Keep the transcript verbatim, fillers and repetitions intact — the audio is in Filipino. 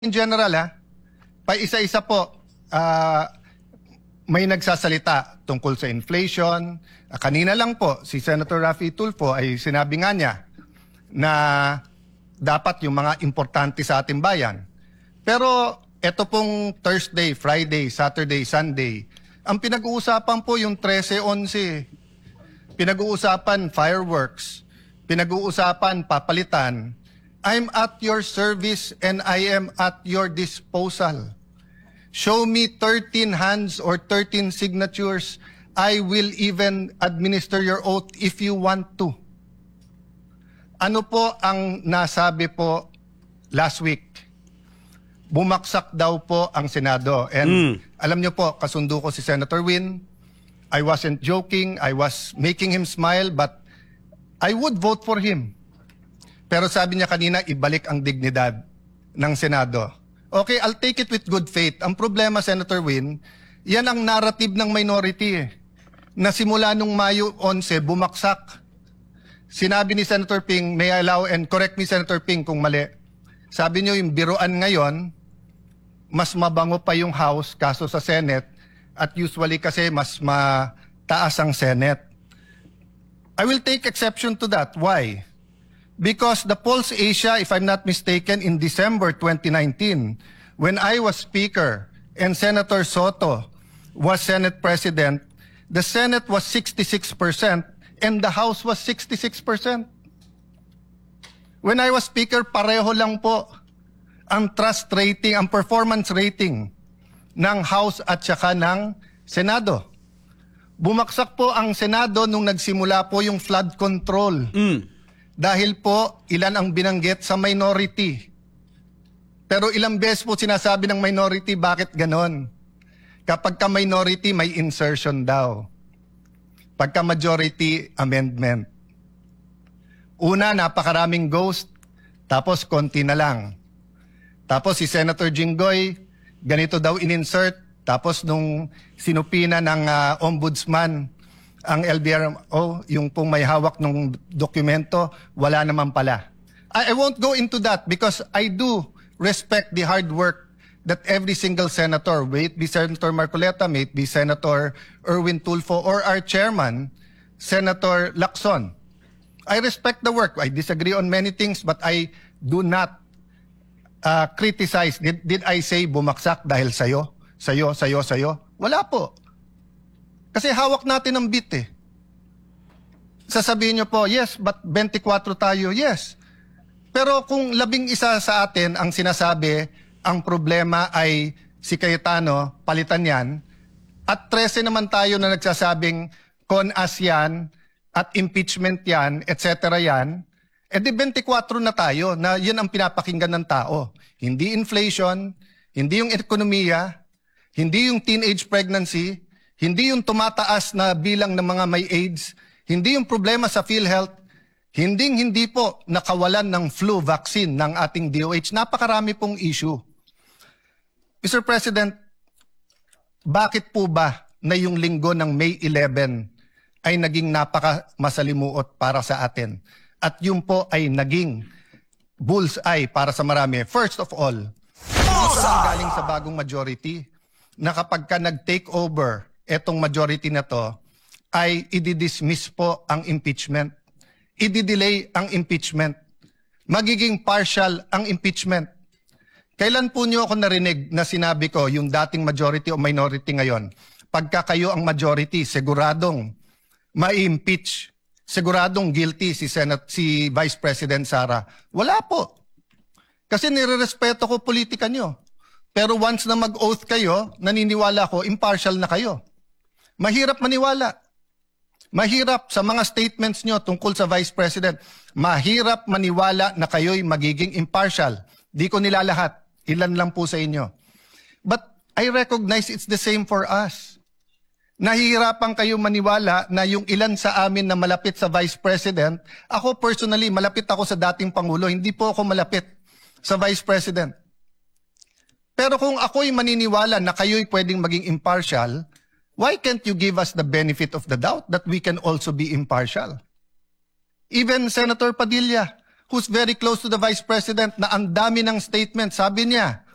In general, ha, pa isa-isa po, ah, may nagsasalita tungkol sa inflation. Ah, kanina lang po, si Senator Raffy Tulfo ay sinabi nga niya na dapat yung mga importante sa ating bayan. Pero eto pong Thursday, Friday, Saturday, Sunday, ang pinag-uusapan po yung thirteen eleven. Pinag-uusapan fireworks. Pinag-uusapan papalitan. I'm at your service and I am at your disposal. Show me thirteen hands or thirteen signatures. I will even administer your oath if you want to. Ano po ang nasabi po last week? Bumaksak daw po ang Senado. And mm. alam niyo po, kasundo ko si Senator Win. I wasn't joking. I was making him smile, but I would vote for him. Pero sabi niya kanina, ibalik ang dignidad ng Senado. Okay, I'll take it with good faith. Ang problema, Senator Win, yan ang narrative ng minority eh, na simula nung Mayo eleven, bumaksak. Sinabi ni Senator Ping, may I allow, and correct me Senator Ping kung mali, sabi niyo yung biruan ngayon, mas mabango pa yung House kaso sa Senate, at usually kasi mas mataas ang Senate. I will take exception to that. Why? Because the Pulse Asia, if I'm not mistaken, in December twenty nineteen, when I was Speaker and Senator Soto was Senate President, the Senate was sixty-six percent and the House was sixty-six percent. When I was Speaker, pareho lang po ang trust rating, ang performance rating ng House at saka ng Senado. Bumaksak po ang Senado nung nagsimula po yung flood control. Mm. Dahil po, ilan ang binanggit sa minority. Pero ilang beses po sinasabi ng minority, bakit ganon? Kapag ka minority, may insertion daw. Pagka majority, amendment. Una, napakaraming ghost, tapos konti na lang. Tapos si Senator Jinggoy, ganito daw in-insert, tapos nung sinupina ng uh, ombudsman, ang L B R O, yung pong may hawak ng dokumento, wala naman pala. I, I won't go into that because I do respect the hard work that every single senator, may it be Senator Marcoleta, may it be Senator Erwin Tulfo, or our chairman, Senator Lacson. I respect the work. I disagree on many things, but I do not uh, criticize. Did, did I say bumaksak dahil sayo? Sayo, sayo, sayo? Wala po. Kasi hawak natin ang bit eh. Sasabihin nyo po, yes, but twenty-four tayo, yes. Pero kung labing isa sa atin ang sinasabi, ang problema ay si Cayetano, palitan yan, at thirteen naman tayo na nagsasabing con-as yan, at impeachment yan, et cetera yan, edi twenty-four na tayo na yan ang pinapakinggan ng tao. Hindi inflation, hindi yung ekonomiya, hindi yung teenage pregnancy, hindi yung tumataas na bilang ng mga may AIDS, hindi yung problema sa PhilHealth, hindi hindi po nakawalan ng flu vaccine ng ating D O H. Napakarami pong issue. Mister President, bakit po ba na yung linggo ng May eleven ay naging napaka-masalimuot para sa atin? At yun po ay naging bullseye para sa marami. First of all, ang galing sa bagong majority na kapag ka nag-take over etong majority na to, ay i-dismiss po ang impeachment. I-delay ang impeachment. Magiging partial ang impeachment. Kailan po niyo ako narinig na sinabi ko yung dating majority o minority ngayon? Pagka kayo ang majority, siguradong ma-impeach. Siguradong guilty si Senate, si Vice President Sara. Wala po. Kasi nirerespeto ko politika niyo. Pero once na mag-oath kayo, naniniwala ko, impartial na kayo. Mahirap maniwala. Mahirap sa mga statements nyo tungkol sa Vice President. Mahirap maniwala na kayo'y magiging impartial. Di ko nilalahat. Ilan lang po sa inyo. But I recognize it's the same for us. Nahihirapan kayo maniwala na yung ilan sa amin na malapit sa Vice President, ako personally, malapit ako sa dating Pangulo. Hindi po ako malapit sa Vice President. Pero kung ako'y maniniwala na kayo'y pwedeng maging impartial, why can't you give us the benefit of the doubt that we can also be impartial? Even Senator Padilla, who's very close to the Vice President, na ang dami ng statement, sabi niya,